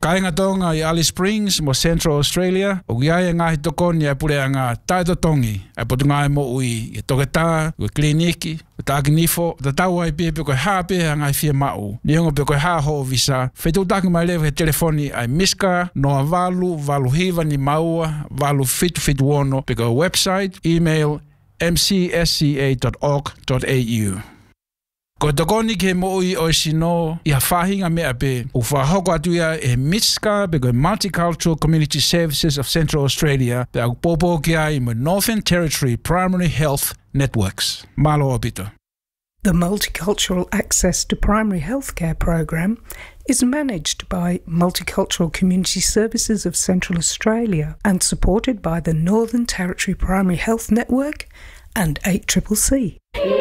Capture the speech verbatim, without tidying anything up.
Kainga tonga i Alice Springs mo Central Australia, o giai ngahi tokoni e pure anga taito tongi, e potunga e mo ui i toketa, ui kliniki, ui taki nifo, ta tau ai pia pe koe haa pia ngai fia mau. Niongo pe koe haa ho visa, fetu taki mai lewe he telefoni ai miska, noa valu, valu hiva ni maua, valu fitu fitu ono, pe koe website, email, m c s c a dot org dot a u. Ko tokoni ke mo i o sino i hawhahinga mea pe u whahoko atu ia e Mitska pe koe Multicultural Community Services of Central Australia pe au popo ki ai mo Northern Territory Primary Health Networks. Malo opito. The Multicultural Access to Primary Healthcare program is managed by Multicultural Community Services of Central Australia and supported by the Northern Territory Primary Health Network and eight C C C.